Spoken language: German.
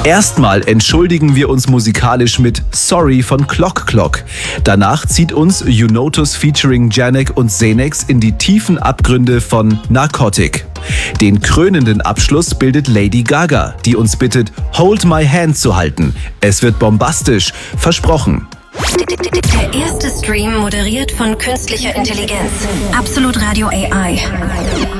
Erstmal entschuldigen wir uns musikalisch mit Sorry von Clock Clock. Danach zieht uns U-Notice featuring Janek und Xenex in die tiefen Abgründe von Narcotic. Den krönenden Abschluss bildet Lady Gaga, die uns bittet, Hold My Hand zu halten. Es wird bombastisch, versprochen. Der erste Stream moderiert von künstlicher Intelligenz. Absolut Radio AI.